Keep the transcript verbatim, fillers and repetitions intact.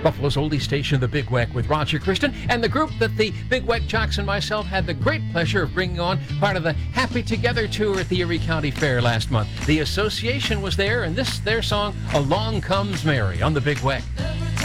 Buffalo's oldie station, The Big Weck, with Roger Christian, and the group that the Big Weck Jocks and myself had the great pleasure of bringing on, part of the Happy Together tour at the Erie County Fair last month. The association was there, and this their song, Along Comes Mary, on The Big Weck.